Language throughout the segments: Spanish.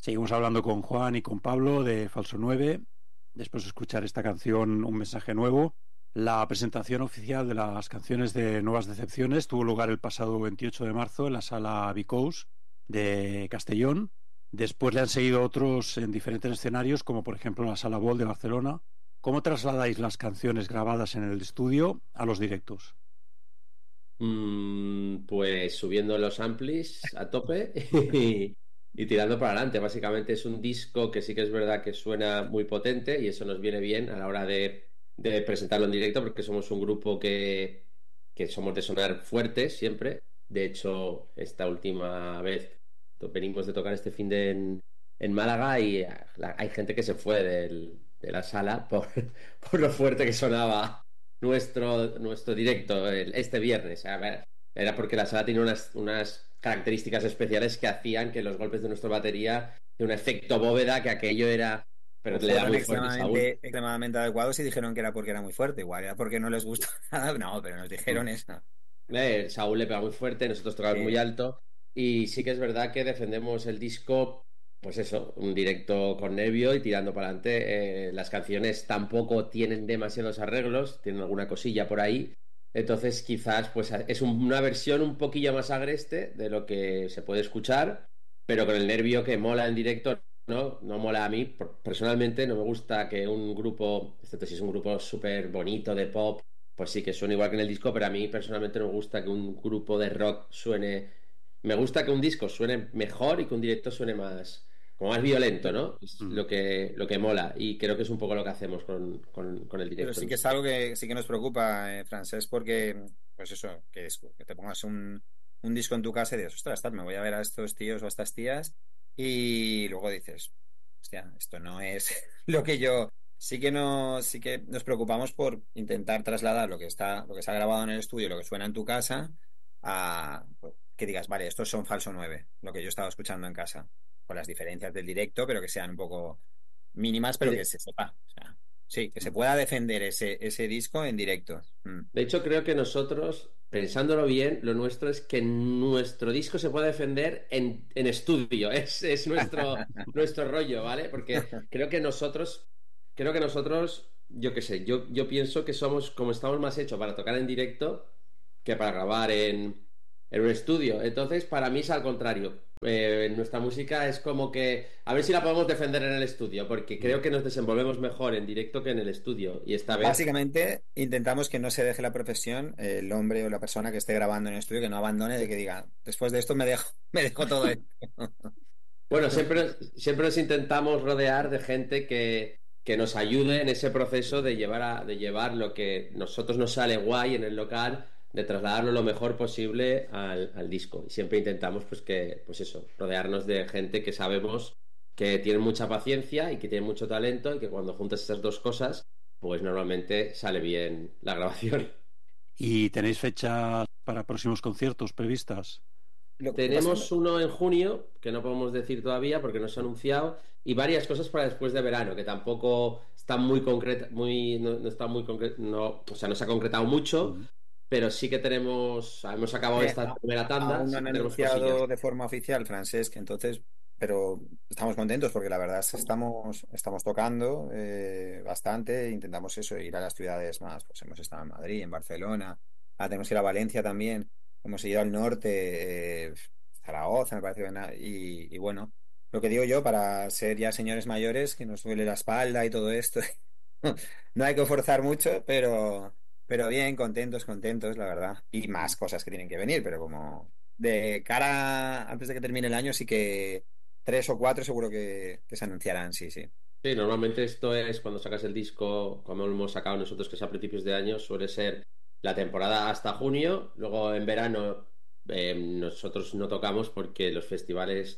Seguimos hablando con Juan y con Pablo de Falso 9. Después de escuchar esta canción, Un mensaje nuevo. La presentación oficial de las canciones de Nuevas Decepciones tuvo lugar el pasado 28 de marzo en la sala Vicouse de Castellón. Después le han seguido otros en diferentes escenarios, como por ejemplo la Sala Bol de Barcelona. ¿Cómo trasladáis las canciones grabadas en el estudio a los directos? Pues subiendo los amplis a tope y tirando para adelante. Básicamente es un disco que sí que es verdad que suena muy potente y eso nos viene bien a la hora de presentarlo en directo porque somos un grupo que somos de sonar fuertes siempre. De hecho, esta última vez venimos de tocar este fin en Málaga y hay gente que se fue de la sala por lo fuerte que sonaba nuestro directo este viernes. A ver, era porque la sala tenía unas características especiales que hacían que los golpes de nuestra batería de un efecto bóveda, que aquello era, pero le da Fueron muy fuerte, Saúl. extremadamente adecuados y dijeron que era porque era muy fuerte. Igual era porque no les gustó nada. No, pero nos dijeron eso. Saúl le pega muy fuerte, nosotros tocamos muy Sí. alto y sí que es verdad que defendemos el disco, pues eso, un directo con nervio y tirando para adelante. Las canciones tampoco tienen demasiados arreglos, tienen alguna cosilla por ahí. Entonces quizás pues es una versión un poquillo más agreste de lo que se puede escuchar, pero con el nervio que mola en directo, ¿no? No mola a mí. Personalmente no me gusta que un grupo, excepto si es un grupo súper bonito de pop, pues sí que suena igual que en el disco, pero a mí personalmente no me gusta que un grupo de rock suene. Me gusta que un disco suene mejor y que un directo suene más, como más violento, ¿no? Es Mm. lo que mola. Y creo que es un poco lo que hacemos con el Pero directo. sí que es algo que sí que nos preocupa, Francés, porque, pues eso, que te pongas un disco en tu casa y dices, ostras, tal, me voy a ver a estos tíos o a estas tías, y luego dices, hostia, esto no es lo que yo. Sí que nos preocupamos por intentar trasladar lo que está grabado en el estudio, lo que suena en tu casa, a pues, que digas, vale, estos son falso 9 lo que yo estaba escuchando en casa, con las diferencias del directo, pero que sean un poco mínimas, pero que se sepa. O sea, sí, que se pueda defender ese disco en directo. Mm. De hecho, creo que nosotros, pensándolo bien, lo nuestro es que nuestro disco se pueda defender en estudio. Es nuestro rollo, ¿vale? Porque creo que nosotros, yo qué sé, yo pienso que somos, como estamos más hechos para tocar en directo que para grabar en un estudio. Entonces, para mí es al contrario. Nuestra música es como que a ver si la podemos defender en el estudio, porque creo que nos desenvolvemos mejor en directo que en el estudio. Y esta vez. Básicamente, intentamos que no se deje la profesión, el hombre o la persona que esté grabando en el estudio, que no abandone, de que diga, después de esto me dejo todo esto. Bueno, siempre nos intentamos rodear de gente que nos ayude en ese proceso de llevar lo que nosotros nos sale guay en el local, de trasladarlo lo mejor posible al disco. Y siempre intentamos, pues eso, rodearnos de gente que sabemos que tiene mucha paciencia y que tiene mucho talento y que cuando juntas esas dos cosas, pues normalmente sale bien la grabación. ¿Y tenéis fechas para próximos conciertos previstas? Lo que pasa Tenemos uno en junio, que no podemos decir todavía porque no se ha anunciado, y varias cosas para después de verano, que tampoco está muy concreta, no está muy concreta, no, o sea, no se ha concretado mucho, Mm. pero sí que hemos acabado esta primera tanda, aún no sí han que tenemos cosillas. anunciado de forma oficial, Francesc, entonces, pero estamos contentos porque la verdad es que estamos tocando bastante, intentamos eso, ir a las ciudades más, pues hemos estado en Madrid, en Barcelona, ahora tenemos que ir a Valencia también, hemos ido al norte, Zaragoza, me parece, y bueno, lo que digo yo, para ser ya señores mayores, que nos duele la espalda y todo esto, no hay que forzar mucho, pero bien, contentos, la verdad. Y más cosas que tienen que venir, pero como de cara antes de que termine el año, sí que tres o cuatro seguro que se anunciarán, sí, sí. Sí, normalmente esto es cuando sacas el disco, como lo hemos sacado nosotros, que es a principios de año, suele ser la temporada hasta junio, luego en verano nosotros no tocamos porque los festivales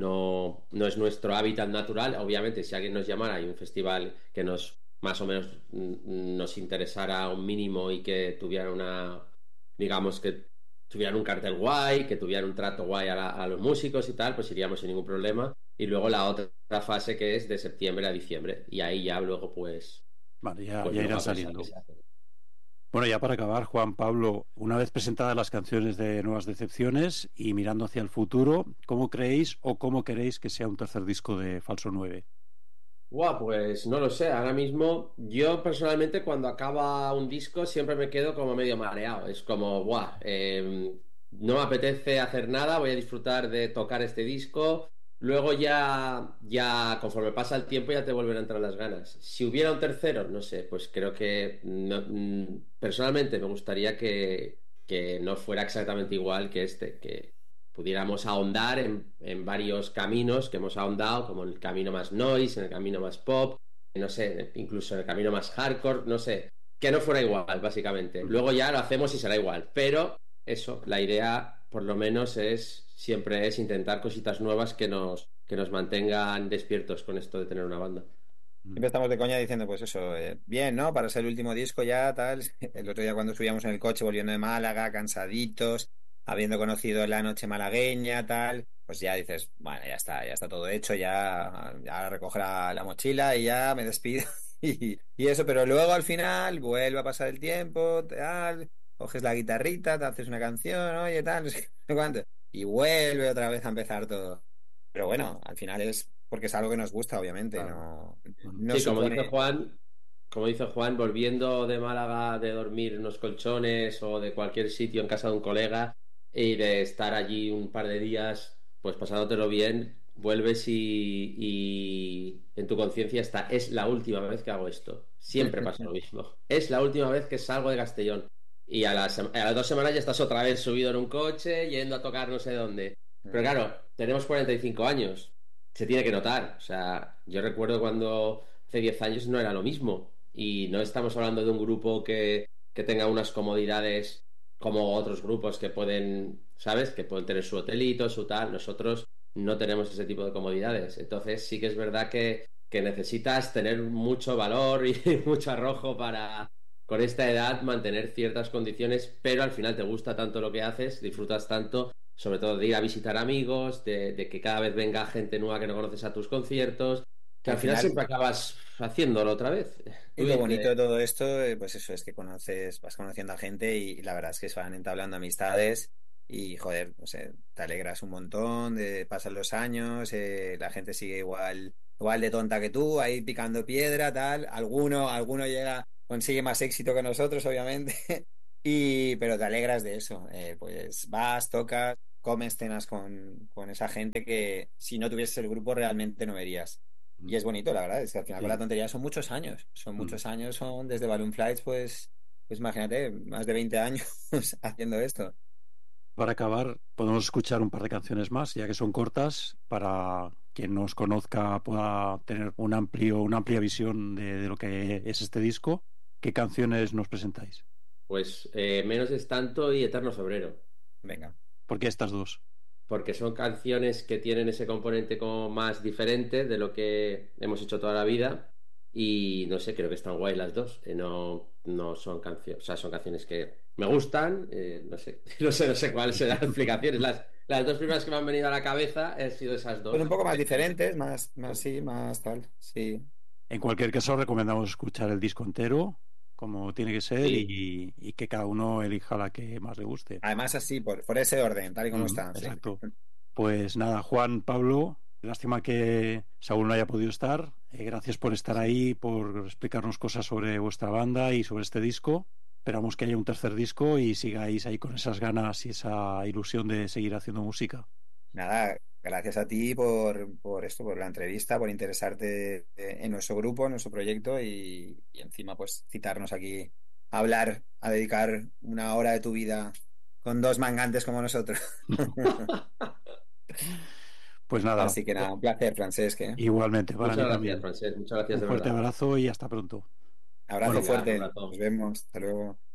no es nuestro hábitat natural. Obviamente, si alguien nos llamara y un festival que nos más o menos nos interesara un mínimo y que tuviera digamos que tuvieran un cartel guay, que tuvieran un trato guay a los músicos y tal, pues iríamos sin ningún problema. Y luego la otra fase que es de septiembre a diciembre. Y ahí ya luego pues, Vale, ya pues irán luego a pensar qué saliendo. se hace. Bueno, ya para acabar, Juan Pablo, una vez presentadas las canciones de Nuevas Decepciones y mirando hacia el futuro, ¿cómo creéis o cómo queréis que sea un tercer disco de Falso 9? Buah, pues no lo sé, ahora mismo yo personalmente cuando acaba un disco siempre me quedo como medio mareado, es como, buah, no me apetece hacer nada, voy a disfrutar de tocar este disco, luego ya conforme pasa el tiempo ya te vuelven a entrar las ganas. Si hubiera un tercero, no sé, pues creo que personalmente me gustaría que no fuera exactamente igual que este, que pudiéramos ahondar en varios caminos que hemos ahondado, como en el camino más noise, en el camino más pop, no sé, incluso en el camino más hardcore, no sé, que no fuera igual, básicamente. Luego ya lo hacemos y será igual, pero eso, la idea, por lo menos, siempre es intentar cositas nuevas que nos mantengan despiertos con esto de tener una banda. Siempre estamos de coña diciendo, pues eso, bien, ¿no? Para ser el último disco ya, tal. El otro día cuando subíamos en el coche volviendo de Málaga, cansaditos, habiendo conocido la noche malagueña, tal, pues ya dices, bueno, ya está todo hecho, ya recojo la mochila y ya me despido. Y eso, pero luego al final vuelve a pasar el tiempo, tal, coges la guitarrita, te haces una canción, oye, tal, no sé cuánto, y vuelve otra vez a empezar todo. Pero bueno, al final es porque es algo que nos gusta, obviamente, Claro. no Sí, supone... como dice Juan, volviendo de Málaga de dormir en unos colchones o de cualquier sitio en casa de un colega y de estar allí un par de días, pues pasándotelo bien, vuelves y en tu conciencia está, es la última vez que hago esto. Siempre pasa lo mismo. Es la última vez que salgo de Castellón. Y a las 2 semanas ya estás otra vez subido en un coche, yendo a tocar no sé dónde. Pero claro, tenemos 45 años. Se tiene que notar. O sea, yo recuerdo cuando hace 10 años no era lo mismo. Y no estamos hablando de un grupo que tenga unas comodidades como otros grupos que pueden, ¿sabes? Que pueden tener su hotelito, su tal. Nosotros no tenemos ese tipo de comodidades. Entonces sí que es verdad que necesitas tener mucho valor y mucho arrojo para, con esta edad, mantener ciertas condiciones, pero al final te gusta tanto lo que haces, disfrutas tanto, sobre todo de ir a visitar amigos, de que cada vez venga gente nueva que no conoces a tus conciertos, que al Al final final, siempre acabas haciéndolo otra vez. y Tú lo bonito dices, de todo esto, pues eso, es que vas conociendo a gente y la verdad es que se van entablando amistades y, joder, no sé, te alegras un montón, pasan los años, la gente sigue igual de tonta que tú, ahí picando piedra, tal, alguno consigue más éxito que nosotros, obviamente, pero te alegras de eso, pues vas, tocas, comes, cenas con esa gente que si no tuvieses el grupo realmente no verías. Y es bonito, la verdad, es que al final con la Sí. tontería son desde Balloon Flights, pues imagínate, más de 20 años haciendo esto. Para acabar, podemos escuchar un par de canciones más, ya que son cortas, para quien nos conozca pueda tener una amplia visión de lo que es este disco. ¿Qué canciones nos presentáis? pues menos es tanto y Eterno Febrero. Venga. ¿Por qué estas dos? Porque son canciones que tienen ese componente como más diferente de lo que hemos hecho toda la vida y no sé, creo que están guay las dos. No son canciones, o sea, son canciones que me gustan, no sé, no sé cuáles serán las explicaciones. Las dos primeras que me han venido a la cabeza han sido esas Pues dos. un poco más diferentes, sí, más tal, sí. En cualquier caso, recomendamos escuchar el disco entero, como tiene que ser, Sí, y que cada uno elija la que más le guste. Además así, por ese orden, tal y como está, sí. Exacto. Pues nada, Juan, Pablo, lástima que Saúl no haya podido estar. Gracias por estar ahí, por explicarnos cosas sobre vuestra banda y sobre este disco. Esperamos que haya un tercer disco y sigáis ahí con esas ganas y esa ilusión de seguir haciendo música. Nada, gracias a ti por esto, por la entrevista, por interesarte en nuestro grupo, en nuestro proyecto y encima pues citarnos aquí a hablar, a dedicar una hora de tu vida con dos mangantes como nosotros. Pues nada, Así que nada, un placer, Francesc, ¿eh? igualmente para muchas mí gracias, también. Francesc, muchas gracias Un de fuerte verdad. abrazo y hasta pronto. Abrazo Bueno, Venga, un fuerte, abrazo. nos vemos, hasta luego.